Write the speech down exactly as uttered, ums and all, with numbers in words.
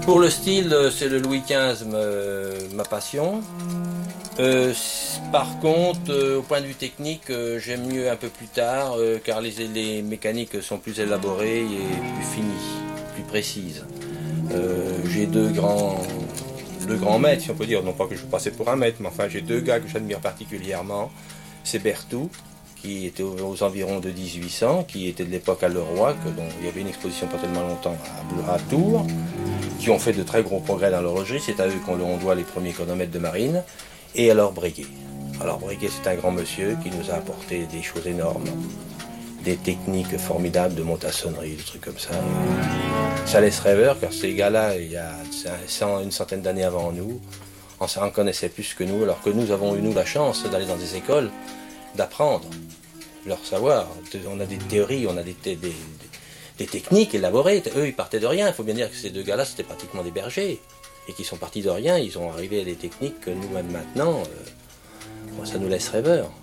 Pour le style, c'est le Louis quinze me, ma passion. Euh, par contre, euh, au point de vue technique, euh, j'aime mieux un peu plus tard, euh, car les, les mécaniques sont plus élaborées et plus finies, plus précises. Euh, j'ai deux grands, deux grands maîtres, si on peut dire, non pas que je passais pour un maître, mais enfin j'ai deux gars que j'admire particulièrement. C'est Berthoud, qui était aux, aux environs de dix-huit cents, qui était de l'époque à Leroy, que, dont il y avait une exposition pas tellement longtemps à, à Tours, qui ont fait de très gros progrès dans l'horlogerie. C'est à eux qu'on doit les premiers chronomètres de marine. Et alors Breguet. Alors Breguet, c'est un grand monsieur qui nous a apporté des choses énormes, des techniques formidables de montassonnerie, des trucs comme ça. Ça laisse rêveur, car ces gars-là, il y a une centaine d'années avant nous, on en connaissait plus que nous, alors que nous avons eu nous la chance d'aller dans des écoles, d'apprendre leur savoir. On a des théories, on a des, des, des, des techniques élaborées. Eux, ils partaient de rien. Il faut bien dire que ces deux gars-là, c'était pratiquement des bergers. Et qui sont partis de rien, ils sont arrivés à des techniques que nous-mêmes maintenant, euh, ça nous laisse rêveurs.